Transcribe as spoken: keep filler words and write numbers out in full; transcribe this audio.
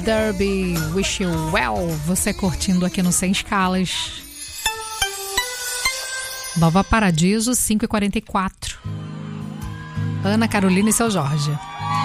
Derby, Wish You Well. Você curtindo aqui no Sem Escalas. Nova Paradiso, cinco e quarenta e quatro. Ana Carolina e seu Jorge.